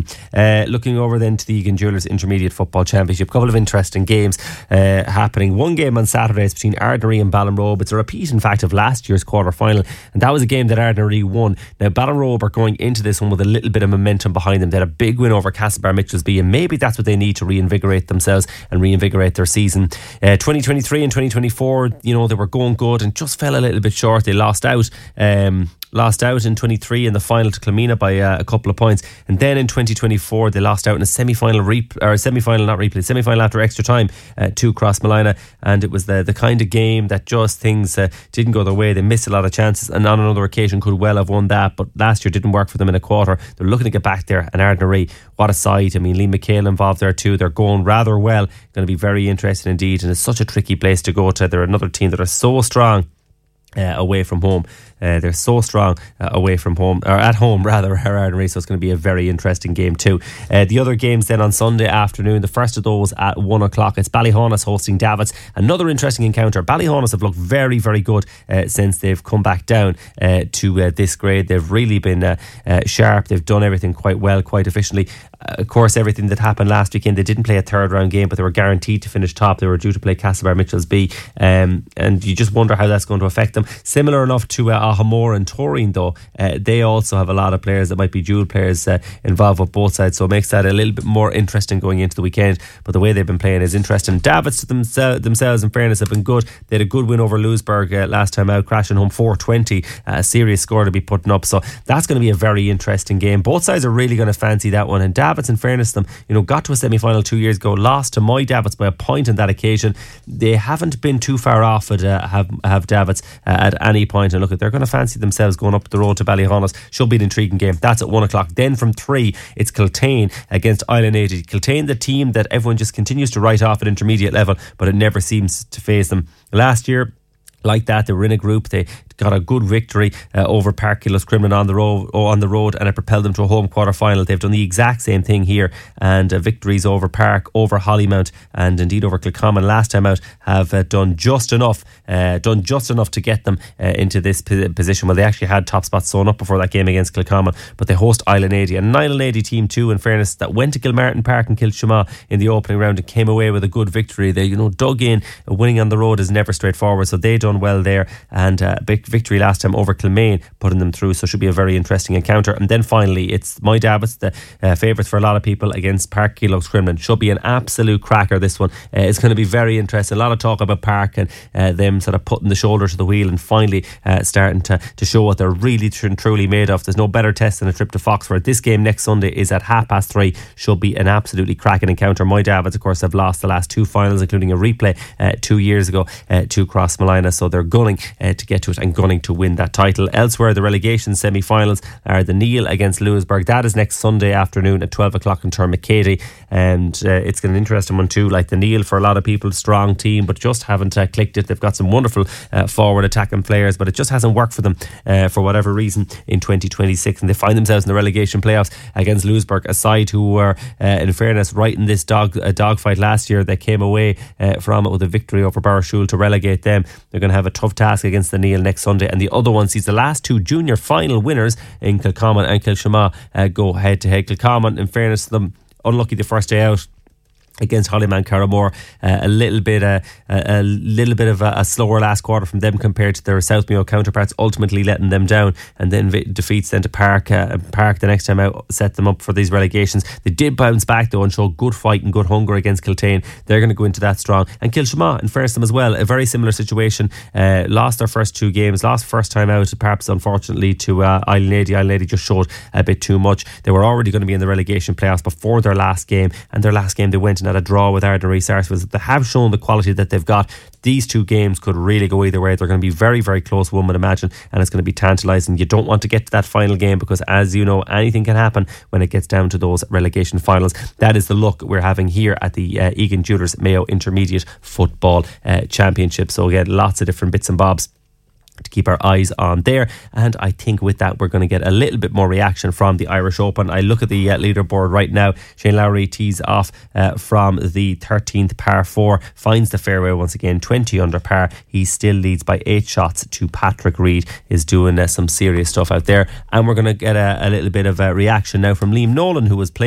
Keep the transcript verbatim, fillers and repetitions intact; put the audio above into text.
Uh, looking over then to the Egan Jewellers Intermediate Football Championship, a couple of interesting games uh, happening. One game on Saturday is between Ardnaree and Ballinrobe. It's a repeat, in fact, of last year's quarter final, and that was a game that Ardnaree won. Now Ballinrobe are going into this one with a little bit of momentum behind them. They had a big win over Castlebar Mitchellsby, and maybe that's what they need to reinvigorate themselves and reinvigorate their season. Uh, twenty twenty-three and twenty twenty-four, you know, they were going good and just fell a little bit short. They lost out. Um, lost out in twenty-three in the final to Clomena by uh, a couple of points, and then in twenty twenty-four they lost out in a semi-final rep- or semi-final not replay semi-final after extra time uh, to Crossmolina, and it was the the kind of game that just things uh, didn't go their way. They missed a lot of chances, and on another occasion could well have won that, but last year didn't work for them in a quarter. They're looking to get back there, and Ardnaree, what a side. I mean, Lee McHale involved there too. They're going rather well, going to be very interesting indeed, and it's such a tricky place to go to. They're another team that are so strong Uh, away from home. Uh, they're so strong uh, away from home, or at home rather, Ardnaree, so it's going to be a very interesting game too. Uh, the other games then on Sunday afternoon, the first of those at one o'clock, it's Ballyhaunis hosting Davits. Another interesting encounter. Ballyhaunis have looked very, very good uh, since they've come back down uh, to uh, this grade. They've really been uh, uh, sharp. They've done everything quite well, quite efficiently. Uh, of course, everything that happened last weekend, they didn't play a third round game, but they were guaranteed to finish top. They were due to play Castlebar Mitchellsby, um, and you just wonder how that's going to affect them. Similar enough to uh, Ahamore and Toreen though, uh, they also have a lot of players that might be dual players uh, involved with both sides, so it makes that a little bit more interesting going into the weekend. But the way they've been playing is interesting. Davits themse- themselves in fairness have been good. They had a good win over Lewisburg uh, last time out, crashing home four twenty, uh, a serious score to be putting up, so that's going to be a very interesting game. Both sides are really going to fancy that one, and Davits, in fairness to them, you know, got to a semi-final two years ago, lost to my Davits by a point on that occasion. They haven't been too far off it, uh, have, have Davits uh, at any point, and look, they're going to fancy themselves going up the road to Ballyhaunis. Should be an intriguing game. That's at one o'clock. Then from three, it's Kiltane against Island eighty. Kiltane, the team that everyone just continues to write off at intermediate level, but it never seems to faze them. Last year, like that, they were in a group. They got a good victory uh, over Park Killiscrimlin on the road, on the road, and it propelled them to a home quarter final. They've done the exact same thing here, and uh, victories over Park, over Hollymount, and indeed over Kilcommon last time out have uh, done just enough, uh, done just enough to get them uh, into this p- position. Well, they actually had top spots sewn up before that game against Kilcommon, but they host Island eighty, and an Island eighty team too, in fairness, that went to Kilmartin Park and Kilshama in the opening round and came away with a good victory. They, you know, dug in. Winning on the road is never straightforward, so they done well there, and uh, big victory last time over Kilmaine, putting them through, so it should be a very interesting encounter. And then finally, it's my Davits, the uh, favourites for a lot of people, against Park Killiscrimlin. Should be an absolute cracker, this one. Uh, it's going to be very interesting. A lot of talk about Park and uh, them sort of putting the shoulder to the wheel and finally uh, starting to, to show what they're really tr- truly made of. There's no better test than a trip to Foxford. This game next Sunday is at half past three. Should be an absolutely cracking encounter. My Davits, of course, have lost the last two finals, including a replay uh, two years ago uh, to Crossmolina, so they're gunning uh, to get to it and gunning to win that title. Elsewhere, the relegation semi-finals are the Neil against Lewisburg. That is next Sunday afternoon at twelve o'clock in Termacady, and uh, it's an interesting one too. Like the Neil, for a lot of people, strong team, but just haven't uh, clicked it. They've got some wonderful uh, forward attacking players, but it just hasn't worked for them uh, for whatever reason in twenty twenty-six, and they find themselves in the relegation playoffs against Lewisburg, a side who were, uh, in fairness, right in this dog uh, dogfight last year. They came away uh, from it with a victory over Barrashul to relegate them. They're going to have a tough task against the Neil next Sunday, and the other one sees the last two junior final winners in Kilcommon and Kilshama uh, go head to head. Kilcommon, in fairness to them, unlucky the first day out against Hollyman Carramore, uh, a little bit uh, a, a little bit of a, a slower last quarter from them compared to their South Mayo counterparts, ultimately letting them down, and then v- defeats then to Park uh, Park the next time out set them up for these relegations. They did bounce back though and show good fight and good hunger against Kiltane. They're going to go into that strong. And Kilshama, in fairness to them as well, a very similar situation, uh, lost their first two games, lost first time out perhaps unfortunately to uh, Island eighty. Island eighty just showed a bit too much. They were already going to be in the relegation playoffs before their last game, and their last game they went in at a draw with Ardnaree Sarsfields. They have shown the quality that they've got. These two games could really go either way. They're going to be very, very close, one would imagine, and it's going to be tantalising. You don't want to get to that final game because, as you know, anything can happen when it gets down to those relegation finals. That is the look we're having here at the uh, Egan Jewellers Mayo Intermediate Football uh, Championship. So again, lots of different bits and bobs to keep our eyes on there, and I think with that we're going to get a little bit more reaction from the Irish Open. I look at the uh, leaderboard right now. Shane Lowry tees off uh, from the thirteenth par four, finds the fairway once again, twenty under par. He still leads by eight shots to Patrick Reed, is doing uh, some serious stuff out there, and we're going to get a, a little bit of a reaction now from Liam Nolan, who was playing